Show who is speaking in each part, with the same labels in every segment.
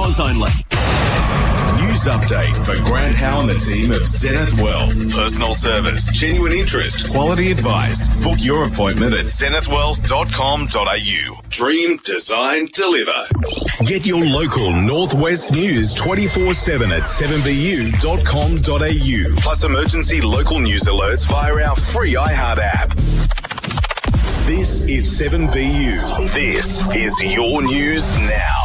Speaker 1: $10 only. News update for Grant Howe and the team of Zenith Wealth. Personal service, genuine interest, quality advice. Book your appointment at zenithwealth.com.au. Dream, design, deliver. Get your local Northwest news 24/7 at 7bu.com.au. Plus emergency local news alerts via our free iHeart app. This is 7BU. This is your news now.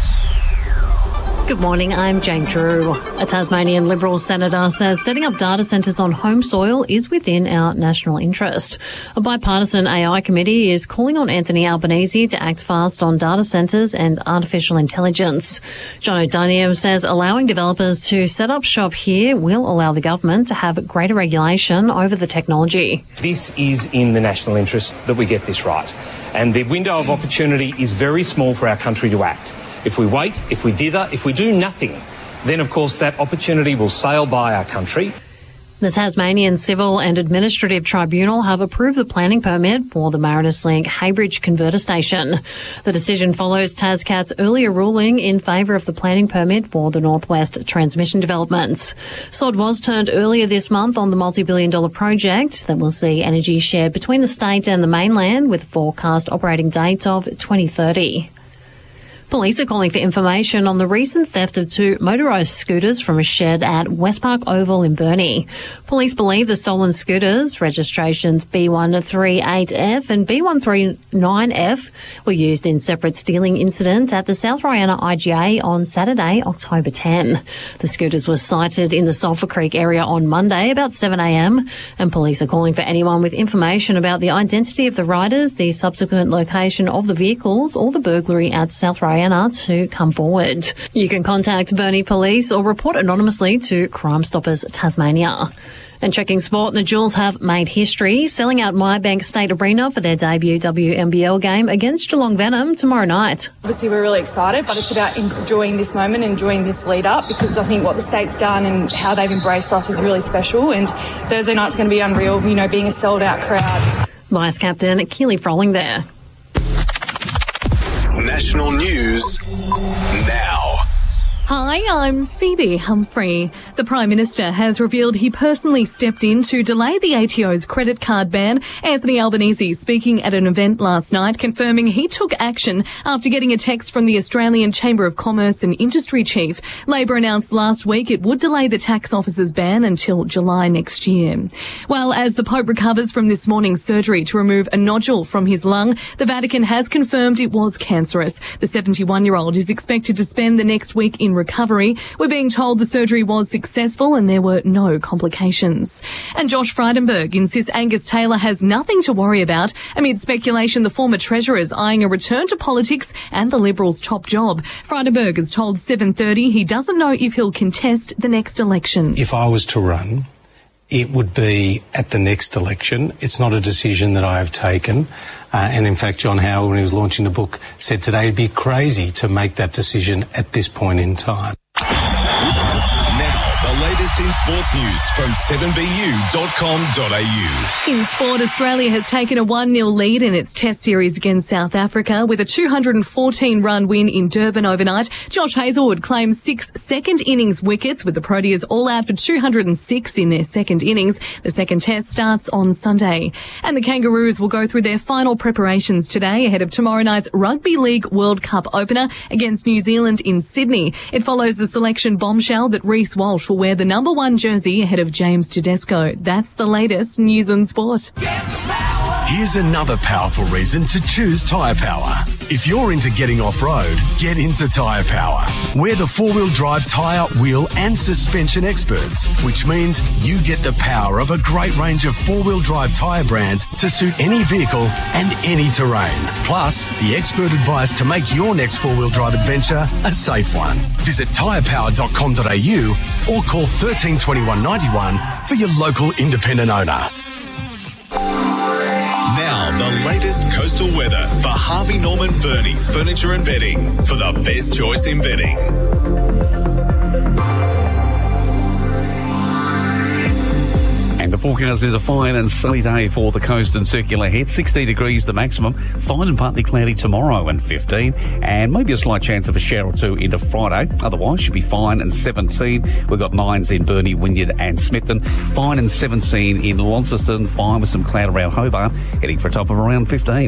Speaker 2: Good morning, I'm Jane Drew. A Tasmanian Liberal senator says setting up data centres on home soil is within our national interest. A bipartisan AI committee is calling on Anthony Albanese to act fast on data centres and artificial intelligence. John O'Daniel says allowing developers to set up shop here will allow the government to have greater regulation over the technology.
Speaker 3: This is in the national interest that we get this right. And the window of opportunity is very small for our country to act. If we wait, if we dither, if we do nothing, then of course that opportunity will sail by our country.
Speaker 2: The Tasmanian Civil and Administrative Tribunal have approved the planning permit for the Mariners Link Haybridge converter station. The decision follows TasCat's earlier ruling in favour of the planning permit for the Northwest transmission developments. SOD was turned earlier this month on the multi-billion-dollar project that will see energy shared between the state and the mainland with a forecast operating date of 2030. Police are calling for information on the recent theft of two motorised scooters from a shed at Westpark Oval in Burnie. Police believe the stolen scooters, registrations B138F and B139F, were used in separate stealing incidents at the South Riana IGA on Saturday, October 10. The scooters were sighted in the Sulphur Creek area on Monday about 7 a.m, and police are calling for anyone with information about the identity of the riders, the subsequent location of the vehicles or the burglary at South Riana to come forward. You can contact Burnie Police or report anonymously to Crime Stoppers Tasmania. And checking sport, the Jewels have made history, selling out Mybank State Arena for their debut WNBL game against Geelong Venom tomorrow night.
Speaker 4: Obviously we're really excited, but it's about enjoying this moment, enjoying this lead up, because I think what the state's done and how they've embraced us is really special, and Thursday night's going to be unreal, you know, being a sold out crowd.
Speaker 2: Vice Captain Keely Froling there.
Speaker 1: National news now.
Speaker 5: Hi, I'm Phoebe Humphrey. The Prime Minister has revealed he personally stepped in to delay the ATO's credit card ban. Anthony Albanese speaking at an event last night confirming he took action after getting a text from the Australian Chamber of Commerce and Industry Chief. Labor announced last week it would delay the tax office's ban until July next year. Well, as the Pope recovers from this morning's surgery to remove a nodule from his lung, the Vatican has confirmed it was cancerous. The 71-year-old is expected to spend the next week in recovery. We're being told the surgery was successful and there were no complications. And Josh Frydenberg insists Angus Taylor has nothing to worry about amid speculation the former Treasurer is eyeing a return to politics and the Liberals' top job. Frydenberg has told 7:30 he doesn't know if he'll contest the next election.
Speaker 6: If I was to run, it would be at the next election. It's not a decision that I have taken. And in fact, John Howard, when he was launching the book, said today it'd be crazy to make that decision at this point in time.
Speaker 1: Now, the latest in sports news from 7bu.com.au.
Speaker 5: In sport, Australia has taken a 1-0 lead in its Test series against South Africa with a 214-run win in Durban overnight. Josh Hazlewood claims 6 second-innings wickets with the Proteas all out for 206 in their second innings. The second Test starts on Sunday. And the Kangaroos will go through their final preparations today ahead of tomorrow night's Rugby League World Cup opener against New Zealand in Sydney. It follows the selection bombshell that Reece Walsh will wear the number 1 jersey ahead of James Tedesco. That's the latest news and sport.
Speaker 1: Here's another powerful reason to choose Tyre Power. If you're into getting off-road, get into Tyre Power. We're the four-wheel drive tyre, wheel and suspension experts, which means you get the power of a great range of four-wheel drive tyre brands to suit any vehicle and any terrain. Plus, the expert advice to make your next four-wheel drive adventure a safe one. Visit tyrepower.com.au or call 13 21 91 for your local independent owner. Now, the latest coastal weather for Harvey Norman Burnie Furniture and Bedding for the best choice in bedding.
Speaker 7: And the forecast is a fine and sunny day for the coast and circular head. 16 degrees the maximum. Fine and partly cloudy tomorrow and 15. And maybe a slight chance of a shower or two into Friday. Otherwise, should be fine and 17. We've got 9s in Burnie, Wynyard and Smithton. Fine and 17 in Launceston. Fine with some cloud around Hobart. Heading for a top of around 15.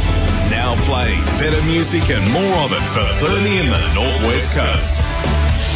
Speaker 8: Now playing better music and more of it for Burnie and the Northwest Coast.